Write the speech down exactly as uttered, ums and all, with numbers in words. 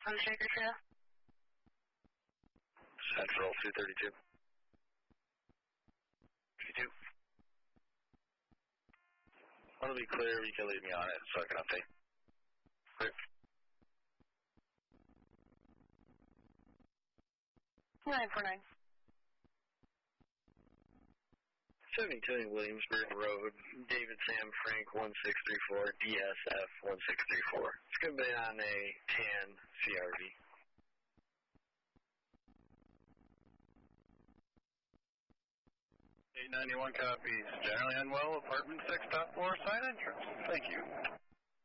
On the Shaker Trail. Central two thirty-two. fifty-two. Want to be clear, you can leave me on it so I can update. Clear. nine four nine. seventy-two Williamsburg Road, David Sam Frank one six three four, D S F one six three four. It's going to be on a tan C R V. eight ninety-one copies. Generally unwell, apartment six, top floor, side entrance. Thank you.